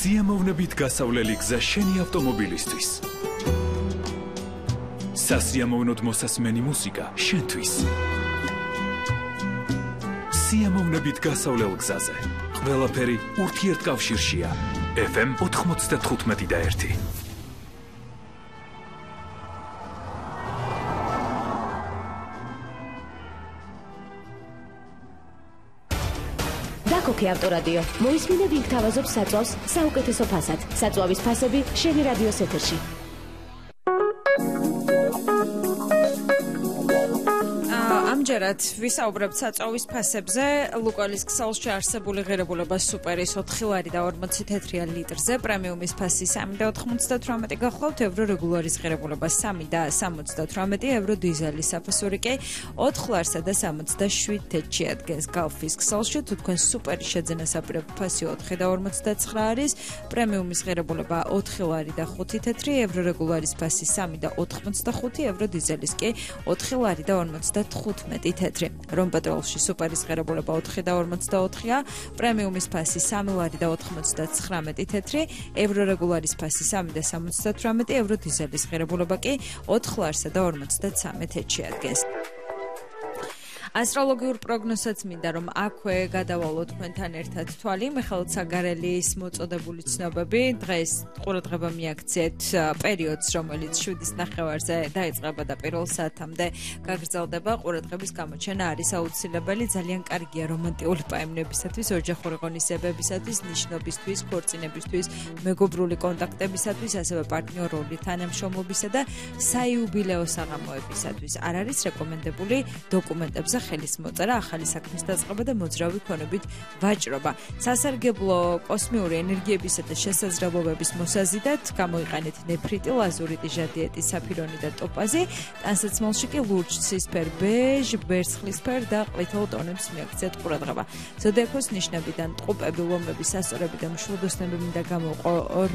სიამოვნებით გასავლელი გზა შენი ავტომობილისთვის. სასიამოვნოდ მოსასმენი მუსიკა შენთვის. სიამოვნებით გასავლელ გზაზე. ყველაფერი ურთიერთკავშირშია. FM 95.1. დაკოკე ავტორადიო. მოისმინე ვინ გთავაზობს საწვავს საუკეთესო ფასად. საწვავის ფასები შენი რადიოს ეთერში. ამჯერად ვისაუბრებთ საწვავის ფასებზე. ლუკალის ქსელში არსებული ღირებულება სუპერის 4 ლარი და 40 თეთრიალიტრზე, პრემიუმის ფასი 3 და 98 გახლავთ, евро რეგულარის ღირებულება 3 და 78 евро, დიზელის საფასური კი 4 ლარსა და 67 თეთრში ადგეს. გალფის ქსელში თუ თქვენ სუპერის შეძენას აპირებთ, ფასი 4 და 59 არის, პრემიუმის ღირებულება 4 ლარი და 5 თეთრი, евро რეგულარის ფასი 3 და 85 евро, დიზელის კი 4 ლარი და 55 თეთრი. რომ პეტროლში სუპერის ღირებულება 4 და 44-ია, პრემიუმის ფასი 3 ლარი და 99 თეთრი, евро რეგულარის ფასი 3 და 78 евро, დიზელის ღირებულება კი 4 ლარსა და 53 თეთრში ადგეს. ასტროლოგიურ პროგნოზსაც მინდა რომ აქვე გადავალოთ თქვენთან ერთად თვალი. მიხეილ საგარელის მოწოდებული ცნობები. დღეს ყურადღება მიაქციეთ პერიოდს, რომელიც 7:30-ზე დაიწყება და პირველ საათამდე გაგრძელდება. ყურადღების გამოჩენა არის აუცილებელი. ძალიან კარგია რომანტიკული პაემნებისათვის, ოჯახური ღონისძიებებისათვის, ნიშნობისთვის, ქორწინებისთვის, მეგობრული კონტაქტებისათვის, ასევე პარტნიორული თანამშრომლობისა და საიუბილეო საღამოებისათვის. არ არის რეკომენდებული დოკუმენტებზე ხელის მოწერა, ახალი საქმის დაწყება და მოძრავი ქონებით ვაჭრობა. სასარგებლო კოსმიური ენერგიებისა და შესაძლებლობების მოსაზიდად გამოიყენეთ ნეფრიტი, ლაზურიტი, ჟადიეტი, საფირონი და ტოპაზი. ტანსაცმელში კი ლურჯ ცისფერ, ბეჟ, ვერცხლისფერ და ყვითელ ტონებს მიაქციეთ ყურადღება. ზოდიაქოს ნიშნებიდან ტყუპები, ლომები, სასწორები და მშვილდოსნები მინდა გამოვყო